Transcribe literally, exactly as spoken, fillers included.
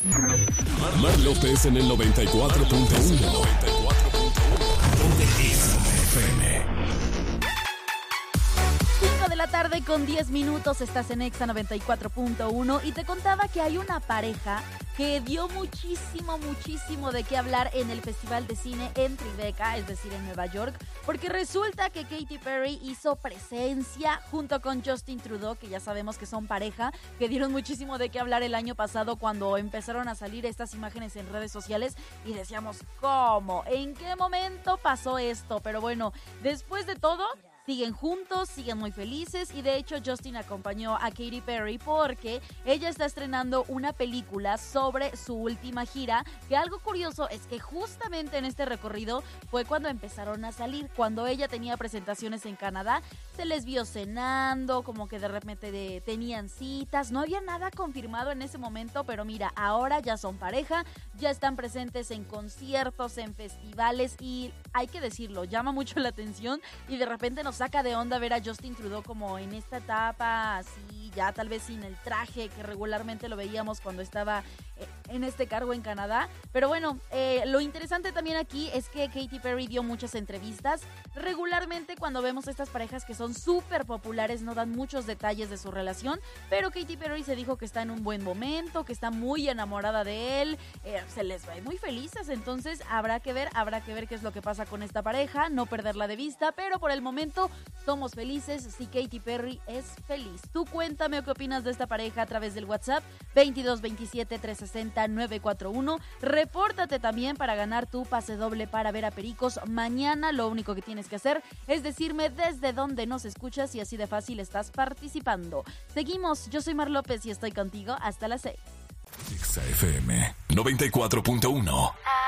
Mar López en el noventa y cuatro punto uno. Ponte Exa F M. cinco de la tarde con diez minutos, estás en Exa noventa y cuatro punto uno y te contaba que hay una pareja que dio muchísimo, muchísimo de qué hablar en el Festival de Cine en Tribeca, es decir, en Nueva York, porque resulta que Katy Perry hizo presencia junto con Justin Trudeau, que ya sabemos que son pareja, que dieron muchísimo de qué hablar el año pasado cuando empezaron a salir estas imágenes en redes sociales y decíamos, ¿cómo? ¿En qué momento pasó esto? Pero bueno, después de todo, siguen juntos, siguen muy felices y de hecho Justin acompañó a Katy Perry porque ella está estrenando una película sobre su última gira, que algo curioso es que justamente en este recorrido fue cuando empezaron a salir, cuando ella tenía presentaciones en Canadá, se les vio cenando, como que de repente de, tenían citas, no había nada confirmado en ese momento, pero mira, ahora ya son pareja, ya están presentes en conciertos, en festivales y hay que decirlo, llama mucho la atención y de repente nos saca de onda ver a Justin Trudeau como en esta etapa, así ya tal vez sin el traje que regularmente lo veíamos cuando estaba eh, en este cargo en Canadá. Pero bueno, eh, lo interesante también aquí es que Katy Perry dio muchas entrevistas. Regularmente cuando vemos estas parejas que son súper populares no dan muchos detalles de su relación, pero Katy Perry se dijo que está en un buen momento, que está muy enamorada de él, eh, se les va muy felices, entonces habrá que ver, habrá que ver qué es lo que pasa con esta pareja, no perderla de vista, pero por el momento somos felices si Katy Perry es feliz. Tú cuéntame qué opinas de esta pareja a través del WhatsApp veintidós veintisiete trescientos sesenta nueve cuatro uno. Repórtate también para ganar tu pase doble para ver a Pericos mañana. Lo único que tienes que hacer es decirme desde dónde nos escuchas y así de fácil estás participando. Seguimos, yo soy Mar López y estoy contigo hasta las seis. Exa F M noventa y cuatro punto uno.